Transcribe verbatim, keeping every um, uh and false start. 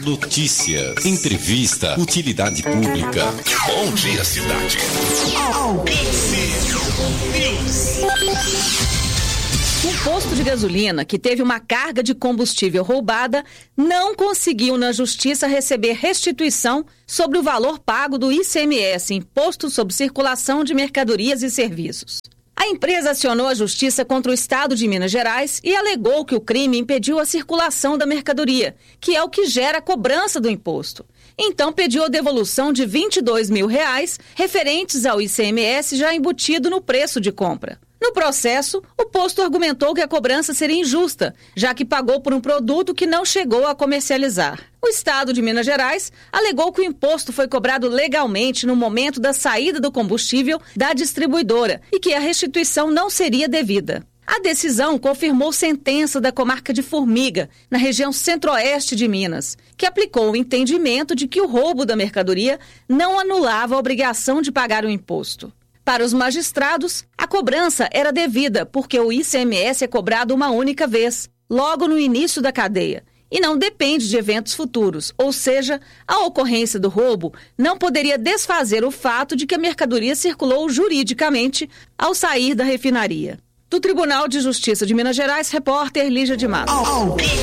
Notícias, entrevista, utilidade pública. Bom dia, cidade. Alcance News. Um posto de gasolina que teve uma carga de combustível roubada não conseguiu na justiça receber restituição sobre o valor pago do I C M S, Imposto sobre Circulação de Mercadorias e Serviços. A empresa acionou a justiça contra o estado de Minas Gerais e alegou que o crime impediu a circulação da mercadoria, que é o que gera a cobrança do imposto. Então pediu a devolução de vinte e dois mil reais referentes ao I C M S já embutido no preço de compra. No processo, o posto argumentou que a cobrança seria injusta, já que pagou por um produto que não chegou a comercializar. O estado de Minas Gerais alegou que o imposto foi cobrado legalmente no momento da saída do combustível da distribuidora e que a restituição não seria devida. A decisão confirmou sentença da comarca de Formiga, na região centro-oeste de Minas, que aplicou o entendimento de que o roubo da mercadoria não anulava a obrigação de pagar o imposto. Para os magistrados, a cobrança era devida porque o I C M S é cobrado uma única vez, logo no início da cadeia, e não depende de eventos futuros, ou seja, a ocorrência do roubo não poderia desfazer o fato de que a mercadoria circulou juridicamente ao sair da refinaria. Do Tribunal de Justiça de Minas Gerais, repórter Lígia de Matos.